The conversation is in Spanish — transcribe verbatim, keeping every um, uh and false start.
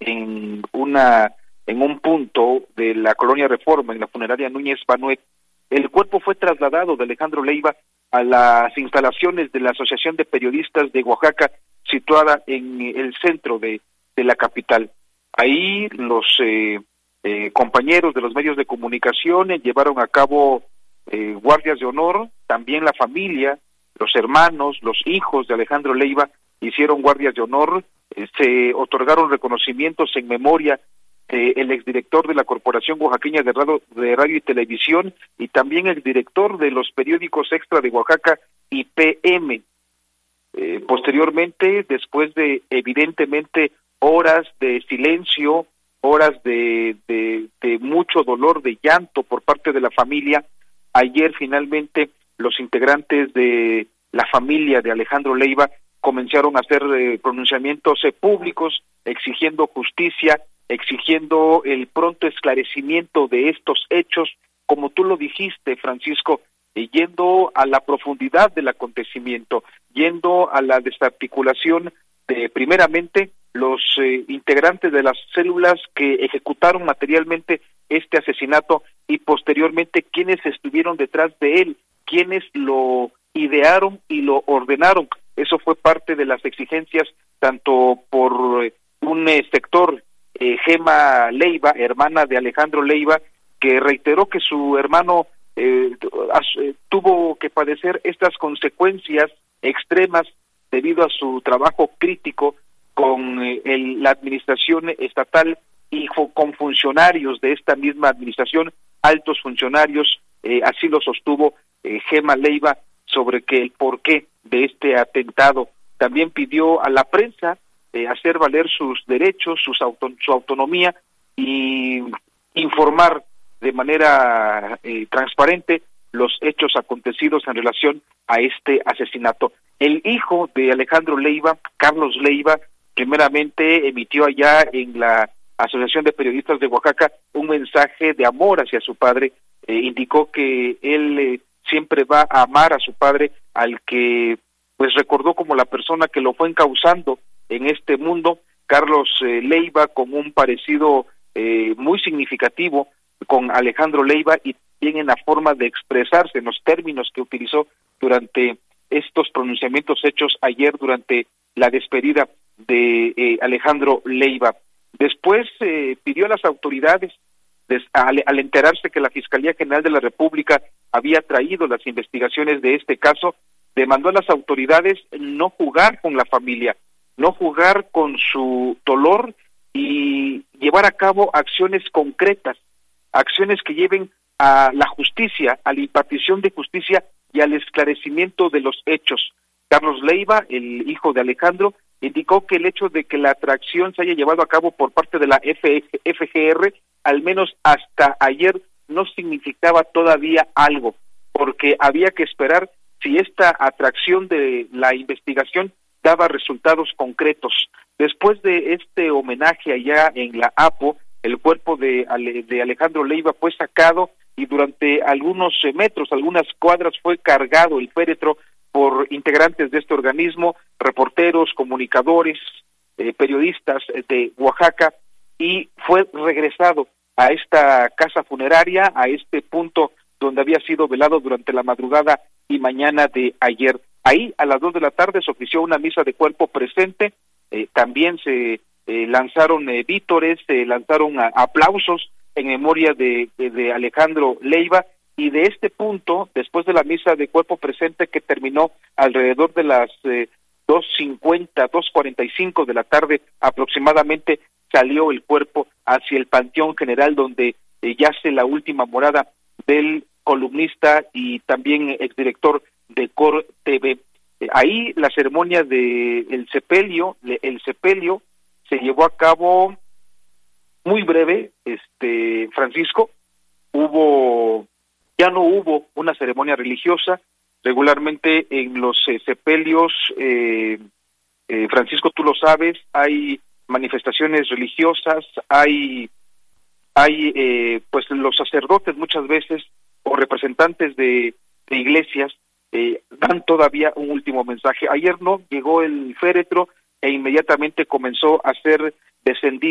en una en un punto de la colonia Reforma, en la funeraria Núñez Banuet. El cuerpo fue trasladado de Alejandro Leiva a las instalaciones de la Asociación de Periodistas de Oaxaca, situada en el centro de, de la capital. Ahí los eh, eh, compañeros de los medios de comunicación eh, llevaron a cabo eh, guardias de honor, también la familia, los hermanos, los hijos de Alejandro Leiva hicieron guardias de honor, eh, se otorgaron reconocimientos en memoria eh, el exdirector de la Corporación Oaxaqueña de Radio, de Radio y Televisión y también el director de los periódicos Extra de Oaxaca y P M. Eh, posteriormente, después de evidentemente horas de silencio, horas de, de, de mucho dolor, de llanto por parte de la familia, ayer finalmente los integrantes de la familia de Alejandro Leiva comenzaron a hacer eh, pronunciamientos eh, públicos exigiendo justicia, exigiendo el pronto esclarecimiento de estos hechos, como tú lo dijiste, Francisco, eh, yendo a la profundidad del acontecimiento, yendo a la desarticulación de, primeramente, los eh, integrantes de las células que ejecutaron materialmente este asesinato y posteriormente quienes estuvieron detrás de él, quienes lo idearon y lo ordenaron. Eso fue parte de las exigencias tanto por eh, un eh, sector, eh, Gema Leiva, hermana de Alejandro Leiva, que reiteró que su hermano eh, tuvo que padecer estas consecuencias extremas debido a su trabajo crítico con eh, el, la administración estatal y con funcionarios de esta misma administración, altos funcionarios, eh, así lo sostuvo eh, Gema Leiva sobre que el porqué de este atentado. También pidió a la prensa eh, hacer valer sus derechos, sus auto, su autonomía y informar de manera eh, transparente los hechos acontecidos en relación a este asesinato. El hijo de Alejandro Leiva, Carlos Leiva, primeramente emitió allá en la Asociación de Periodistas de Oaxaca un mensaje de amor hacia su padre, eh, indicó que él eh, siempre va a amar a su padre, al que pues recordó como la persona que lo fue encauzando en este mundo. Carlos eh, Leiva, con un parecido eh, muy significativo con Alejandro Leiva y también en la forma de expresarse, en los términos que utilizó durante estos pronunciamientos hechos ayer durante la despedida de eh, Alejandro Leiva. Después eh, pidió a las autoridades, des, al, al enterarse que la Fiscalía General de la República había traído las investigaciones de este caso, demandó a las autoridades no jugar con la familia, no jugar con su dolor y llevar a cabo acciones concretas, acciones que lleven a la justicia, a la impartición de justicia y al esclarecimiento de los hechos. Carlos Leiva, el hijo de Alejandro, indicó que el hecho de que la atracción se haya llevado a cabo por parte de la F G R, al menos hasta ayer, no significaba todavía algo, porque había que esperar si esta atracción de la investigación daba resultados concretos. Después de este homenaje allá en la A P O, el cuerpo de, Ale, de Alejandro Leiva fue sacado y durante algunos metros, algunas cuadras, fue cargado el féretro por integrantes de este organismo, reporteros, comunicadores, eh, periodistas de Oaxaca, y fue regresado a esta casa funeraria, a este punto donde había sido velado durante la madrugada y mañana de ayer. Ahí, a las dos de la tarde, se ofició una misa de cuerpo presente, eh, también se eh, lanzaron eh, vítores, se lanzaron a, aplausos en memoria de, de, de Alejandro Leiva, y de este punto, después de la misa de cuerpo presente que terminó alrededor de las eh, dos cincuenta, dos cuarenta y cinco de la tarde aproximadamente, salió el cuerpo hacia el Panteón General, donde eh, yace la última morada del columnista y también exdirector de Cor T V. Eh, ahí la ceremonia de el sepelio, el sepelio se llevó a cabo muy breve, este Francisco. Hubo Ya no hubo una ceremonia religiosa. Regularmente en los eh, sepelios, eh, eh, Francisco, tú lo sabes, hay manifestaciones religiosas, hay, hay eh, pues los sacerdotes muchas veces o representantes de, de iglesias eh, dan todavía un último mensaje. Ayer no, llegó el féretro e inmediatamente comenzó a ser descendido